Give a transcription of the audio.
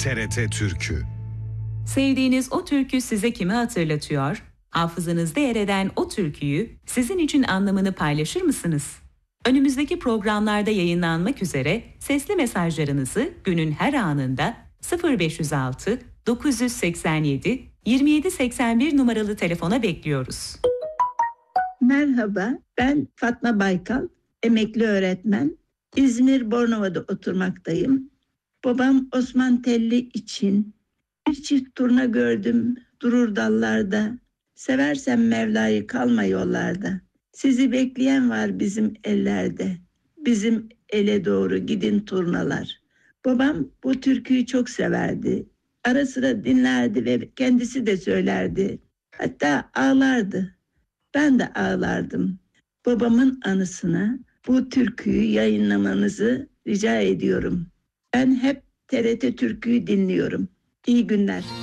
TRT Türkü. Sevdiğiniz o türkü size kimi hatırlatıyor? Hafızanızda yer eden o türküyü sizin için anlamını paylaşır mısınız? Önümüzdeki programlarda yayınlanmak üzere sesli mesajlarınızı günün her anında 0506 987 2781 numaralı telefona bekliyoruz. Merhaba, ben Fatma Baykal, emekli öğretmen. İzmir Bornova'da oturmaktayım. Babam Osman Telli için bir çift turna gördüm durur dallarda. Seversem Mevla'yı kalma yollarda. Sizi bekleyen var bizim ellerde. Bizim ele doğru gidin turnalar. Babam bu türküyü çok severdi. Ara sıra dinlerdi ve kendisi de söylerdi. Hatta ağlardı. Ben de ağlardım. Babamın anısına bu türküyü yayınlamanızı rica ediyorum. Ben hep TRT Türkü'yü dinliyorum. İyi günler.